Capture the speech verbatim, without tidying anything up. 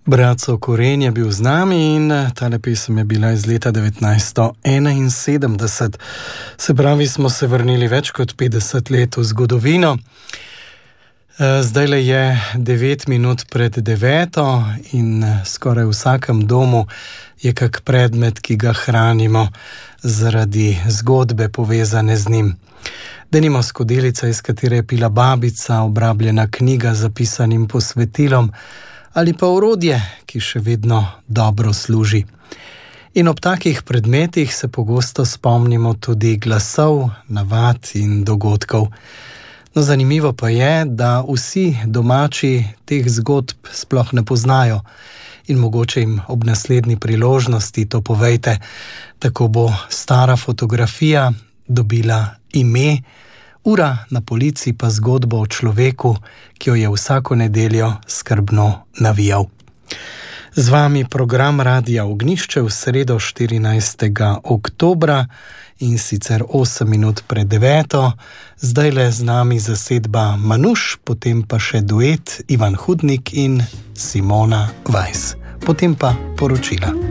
Bratco Koren je bil z nami in tale pesem je bila iz leta devetnajststo enainsedemdeset. Se pravi, smo se vrnili več kot petdeset let v zgodovino. Zdajle je devet minut pred deveto in skoraj v vsakem domu je kak predmet, ki ga hranimo zaradi zgodbe povezane z njim. Denimo skodelica, iz katere je pila babica, obrabljena knjiga z zapisanim posvetilom, ali pa orodje, ki še vedno dobro služi. In ob takih predmetih se pogosto spomnimo tudi glasov, navad in dogodkov. No, zanimivo pa je, da vsi domači teh zgodb sploh ne poznajo in mogoče jim ob naslednji priložnosti to povejte, tako bo stara fotografija dobila ime, ura na polici pa zgodbo o človeku, ki jo je vsako nedeljo skrbno navijal. Z vami program Radia Ognjišče v sredo štirinajstega oktobra in sicer osem minut pred deveto. Zdajle z nami zasedba Manuš, potem pa še duet Ivan Hudnik in Simona Weiss. Potem pa poročila.